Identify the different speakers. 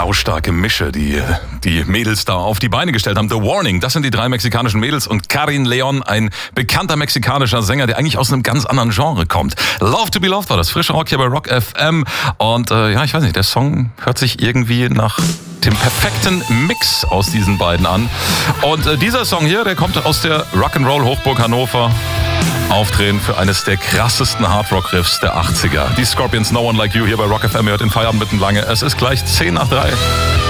Speaker 1: saustarke Mische, die Mädels da auf die Beine gestellt haben. The Warning, das sind die 3 mexikanischen Mädels und Karin Leon, ein bekannter mexikanischer Sänger, der eigentlich aus einem ganz anderen Genre kommt. Love to be Loved war das, frische Rock hier bei Rock FM. Und ich weiß nicht, der Song hört sich irgendwie nach dem perfekten Mix aus diesen beiden an. Und dieser Song hier, der kommt aus der Rock'n'Roll Hochburg Hannover. Auftreten für eines der krassesten Hardrock-Riffs der 80er. Die Scorpions, No One Like You hier bei Rock FM. Ihr hört den Feierabend mitten lange. Es ist gleich 10 nach 3.